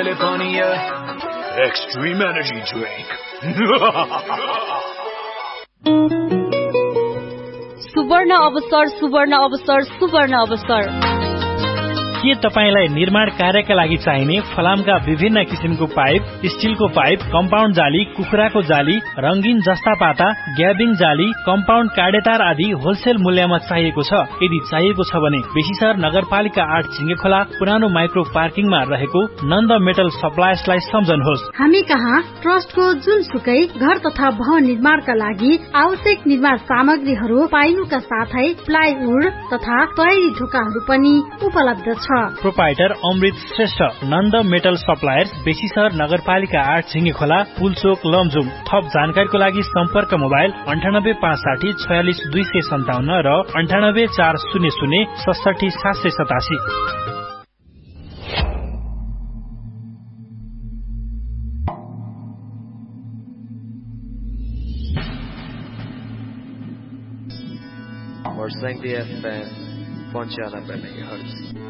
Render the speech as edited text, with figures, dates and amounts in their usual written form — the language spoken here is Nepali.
California. Extreme energy drink. सुवर्ण अवसर सुवर्ण अवसर सुवर्ण अवसर। के तपाईलाई निर्माण कार्यका लागि चाहिने फलामका विभिन्न किसिमको पाइप, स्टिलको पाइप, कम्पाउन्ड जाली, कुखुराको जाली, रंगीन जस्ता पाता, ग्याबिङ जाली, कम्पाउन्ड काडेतार आदि होलसेल मूल्यमा चाहिएको छ? यदि चाहिएको छ भने बेसीसर नगरपालिका 8 छिङ्गेखोला पुरानो माइक्रो पार्किङमा रहेको नन्द मेटल सप्लायर्सलाई सम्झनुहोस्। हामी कहाँ ट्रस्टको जुनसुकै घर तथा भवन निर्माणका लागि आवश्यक निर्माण सामग्रीहरू पाइनुका साथै प्लाइवुड तथा तयारी ढोकाहरू पनि उपलब्ध छ। प्रोपाइटर अमृत श्रेष्ठ, नन्द मेटल सप्लायर्स, बेसीसर नगरपालिका 8 छिङ्गेखोला, पुलचोक, लमजुङ। थप जानकारीको लागि सम्पर्क मोबाइल 9856 46 257 र 9840067787। Morsangi FM 95 MHz